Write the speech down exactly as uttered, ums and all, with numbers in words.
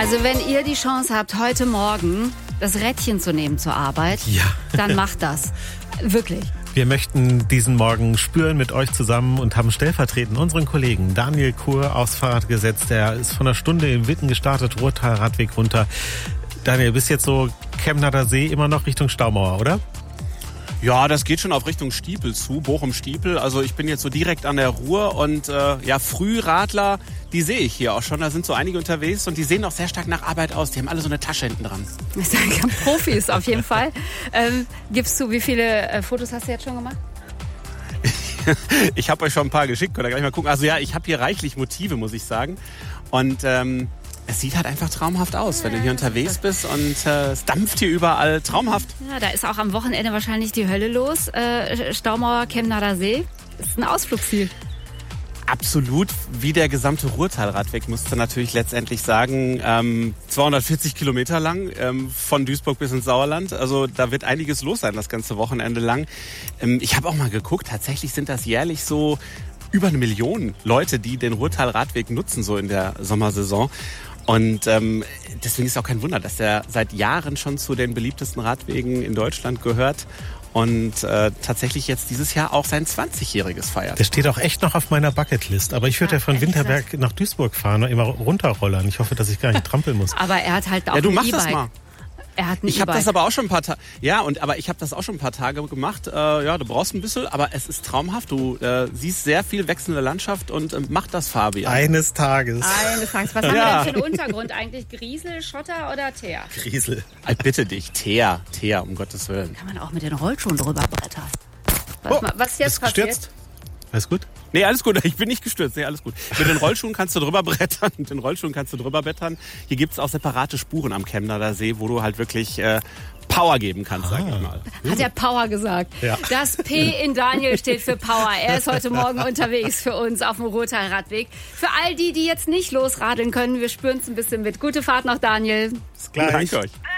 Also wenn ihr die Chance habt, heute Morgen das Rädchen zu nehmen zur Arbeit, ja. dann macht das. Wirklich. Wir möchten diesen Morgen spüren mit euch zusammen und haben stellvertretend unseren Kollegen Daniel Kur aufs Fahrrad gesetzt. Der ist von einer Stunde in Witten gestartet, Ruhrtal-Radweg runter. Daniel, bist jetzt so Chemnader See immer noch Richtung Staumauer, oder? Ja, das geht schon auf Richtung Stiepel zu, Bochum-Stiepel. Also ich bin jetzt so direkt an der Ruhr und äh, ja, Frühradler, die sehe ich hier auch schon. Da sind so einige unterwegs und die sehen auch sehr stark nach Arbeit aus. Die haben alle so eine Tasche hinten dran. Das sind Profis auf jeden Fall. Ähm, gibst du, wie viele äh, Fotos hast du jetzt schon gemacht? Ich habe euch schon ein paar geschickt, könnt ihr gleich mal gucken. Also ja, ich habe hier reichlich Motive, muss ich sagen. Und ähm, es sieht halt einfach traumhaft aus, wenn du hier unterwegs bist und äh, es dampft hier überall. Traumhaft. Ja, da ist auch am Wochenende wahrscheinlich die Hölle los. Äh, Staumauer, Chemnader See. Das ist ein Ausflugsziel. Absolut, wie der gesamte Ruhrtalradweg, musst du natürlich letztendlich sagen, ähm, zweihundertvierzig Kilometer lang, ähm, von Duisburg bis ins Sauerland. Also da wird einiges los sein, das ganze Wochenende lang. Ähm, ich habe auch mal geguckt, tatsächlich sind das jährlich so über eine Million Leute, die den Ruhrtalradweg nutzen, so in der Sommersaison. Und ähm, deswegen ist auch kein Wunder, dass der seit Jahren schon zu den beliebtesten Radwegen in Deutschland gehört. Und äh, tatsächlich jetzt dieses Jahr auch sein zwanzigjähriges feiert. Der steht auch echt noch auf meiner Bucketlist. Aber ich würde ja, ja von Winterberg nach Duisburg fahren und immer runterrollern. Ich hoffe, dass ich gar nicht trampeln muss. Aber er hat halt auch ja, du ein machst E-Bike. Das mal. Er hat ein ich habe E-Bike. das aber auch schon ein paar Tage. Ja, und aber ich habe das auch schon ein paar Tage gemacht. Äh, ja, du brauchst ein bisschen, aber es ist traumhaft. Du äh, siehst sehr viel wechselnde Landschaft und äh, mach das, Fabian. Eines Tages. Eines Tages. Was haben ja. wir denn für einen Untergrund eigentlich? Griesel, Schotter oder Teer? Griesel. Ich bitte dich, Teer, Teer, um Gottes Willen. Kann man auch mit den Rollschuhen drüber brettern. Was, oh, was jetzt passiert? Gestürzt? Alles gut? Nee, alles gut. Ich bin nicht gestürzt. Nee, alles gut. Mit den Rollschuhen kannst du drüber brettern. Mit den Rollschuhen kannst du drüber brettern. Hier gibt's auch separate Spuren am Chemnader See, wo du halt wirklich äh, Power geben kannst, ah. sag ich mal. Hat er Power gesagt? Ja. Das P in Daniel steht für Power. Er ist heute Morgen unterwegs für uns auf dem Ruhrtalradweg. Für all die, die jetzt nicht losradeln können, wir spüren es ein bisschen mit. Gute Fahrt noch, Daniel. Bis gleich. Danke euch.